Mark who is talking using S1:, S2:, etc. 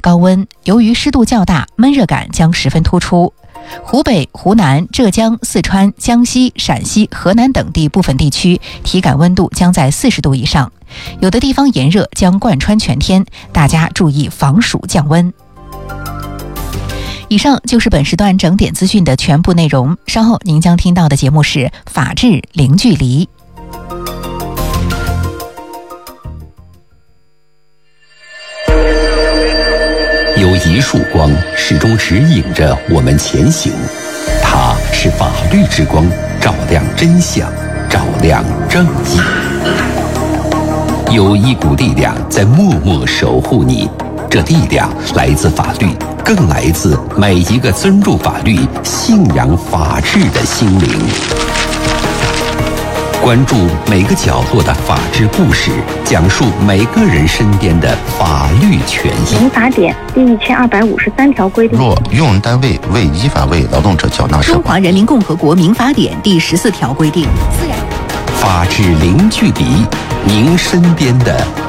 S1: 高温，由于湿度较大，闷热感将十分突出。湖北、湖南、浙江、四川、江西、陕西、河南等地部分地区体感温度将在40度以上，有的地方炎热将贯穿全天，大家注意防暑降温。以上就是本时段整点资讯的全部内容，稍后您将听到的节目是《法治零距离》。
S2: 有一束光始终指引着我们前行，它是法律之光，照亮真相，照亮正义。有一股力量在默默守护你，这力量来自法律，更来自每一个尊重法律、信仰法治的心灵。关注每个角落的法治故事，讲述每个人身边的法律权益。
S3: 民法典第1253条规定，
S4: 若用人单位未依法为劳动者缴纳社保。
S1: 中华人民共和国民法典第14条规定，
S2: 法治零距离，您身边的